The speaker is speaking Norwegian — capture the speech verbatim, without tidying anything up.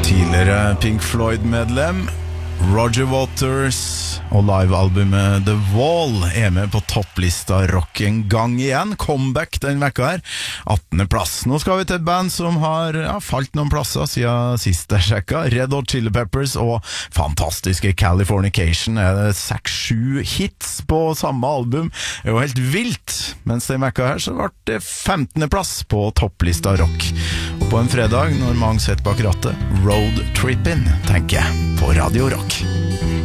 Tidligere Pink Floyd-medlem Roger Waters og livealbumet The Wall er med på topplista rock en gang igjen. Comeback den vekka her, attende plass. Nå skal vi til et band som har ja, falt noen plasser siden sist jeg sjekka. Red Hot Chili Peppers og fantastiske Californication er det seks-sju hits på samme album. Det er jo helt vilt. Mens den vekka her så ble det femtende plass på topplista rock. Og på en fredag, når mange sitter bak rattet, Road Trippin', tenker jeg, på Radio Rock.